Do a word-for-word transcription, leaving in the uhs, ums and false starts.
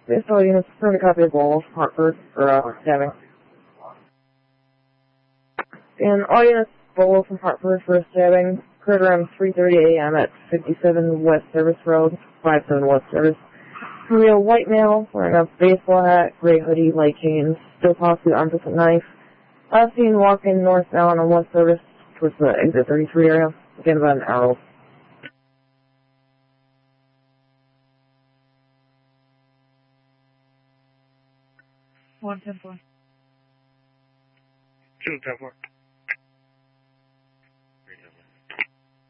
This audience turned a copy of Bowles, Hartford, for uh, stabbing. And audience Bowles from Hartford for stabbing occurred around three thirty a m at fifty-seven West Service Road, fifty-seven West Service. A white male wearing a baseball hat, gray hoodie, light jeans, still possibly armed with a knife. Last seen walking northbound on West Service towards the exit thirty-three area. Again, about an hour. one ten four. two ten four.